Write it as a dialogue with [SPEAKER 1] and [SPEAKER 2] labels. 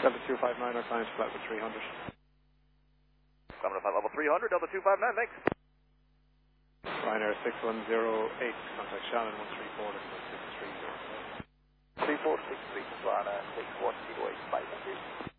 [SPEAKER 1] Delta 259, our client's flight with 300.
[SPEAKER 2] Coming up at level 300, Delta 259, thanks.
[SPEAKER 1] Ryanair 6108, contact Shannon 134, 630.
[SPEAKER 2] 3463, Ryanair 6108, 500.